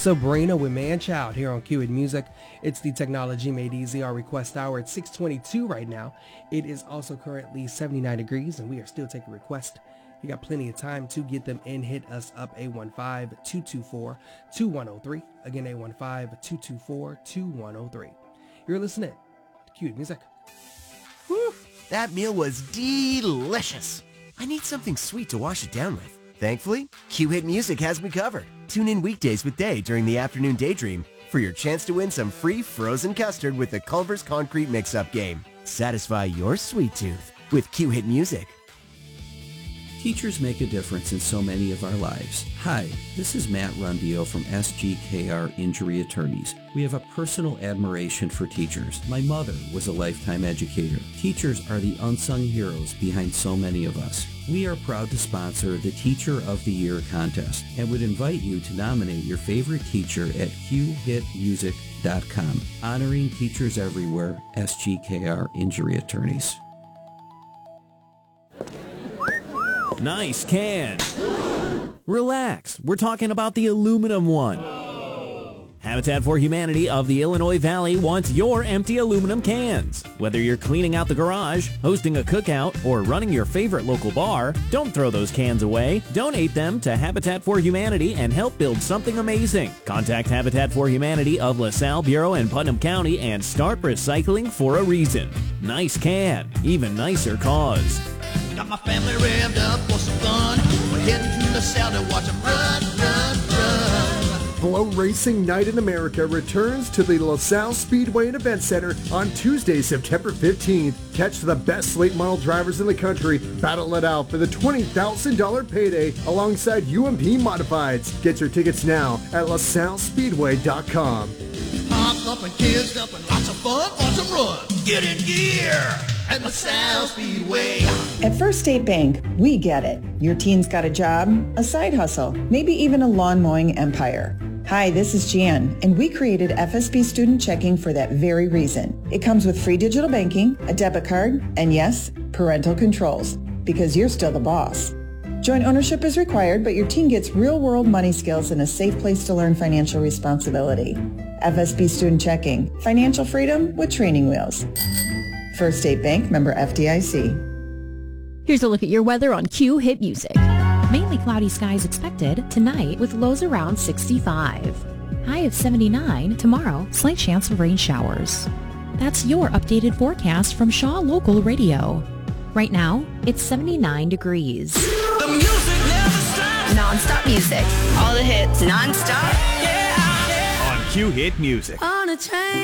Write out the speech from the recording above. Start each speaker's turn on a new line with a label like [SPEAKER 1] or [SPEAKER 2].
[SPEAKER 1] Sabrina with Man-Child here on Q Hit Music. It's the Technology Made Easy, our request hour at 6:22 right now. It is also currently 79 degrees, and we are still taking requests. You got plenty of time to get them in. Hit us up, 815-224-2103. Again, 815-224-2103. You're listening to Q Hit Music.
[SPEAKER 2] Whew, that meal was delicious. I need something sweet to wash it down with. Thankfully, Q Hit Music has me covered. Tune in weekdays with Day during the afternoon daydream for your chance to win some free frozen custard with the Culver's Concrete Mix-Up game. Satisfy your sweet tooth with Q Hit Music.
[SPEAKER 3] Teachers make a difference in so many of our lives. Hi, this is Matt Rundio from SGKR Injury Attorneys. We have a personal admiration for teachers. My mother was a lifetime educator. Teachers are the unsung heroes behind so many of us. We are proud to sponsor the Teacher of the Year contest and would invite you to nominate your favorite teacher at qhitmusic.com. Honoring teachers everywhere, SGKR Injury Attorneys.
[SPEAKER 4] Nice can. Relax, we're talking about the aluminum one. Habitat for Humanity of the Illinois Valley wants your empty aluminum cans. Whether you're cleaning out the garage, hosting a cookout, or running your favorite local bar, don't throw those cans away. Donate them to Habitat for Humanity and help build something amazing. Contact Habitat for Humanity of LaSalle, Bureau, and Putnam County and start recycling for a reason. Nice can, even nicer cause.
[SPEAKER 5] Got my family revved up for some fun. We're heading to LaSalle to watch them run, run, run.
[SPEAKER 6] Flow Racing Night in America returns to the LaSalle Speedway and Event Center on Tuesday, September 15th. Catch the best late model drivers in the country battle it out for the $20,000 payday alongside UMP Modifieds. Get your tickets now at LaSalleSpeedway.com.
[SPEAKER 5] Pop up and kids up and lots of fun on some run. Get in gear at LaSalle Speedway.
[SPEAKER 7] At First State Bank, we get it. Your teen's got a job, a side hustle, maybe even a lawn mowing empire. Hi, this is Jan, and we created FSB Student Checking for that very reason. It comes with free digital banking, a debit card, and yes, parental controls, because you're still the boss. Joint ownership is required, but your teen gets real-world money skills and a safe place to learn financial responsibility. FSB Student Checking, financial freedom with training wheels. First State Bank, member FDIC.
[SPEAKER 8] Here's a look at your weather on Q Hit Music. Mainly cloudy skies expected tonight with lows around 65. High of 79 tomorrow, slight chance of rain showers. That's your updated forecast from Shaw Local Radio. Right now, it's 79 degrees.
[SPEAKER 5] The music never stops.
[SPEAKER 9] Non-stop music. All the hits, non-stop.
[SPEAKER 4] On Q Hit Music.
[SPEAKER 9] On a train.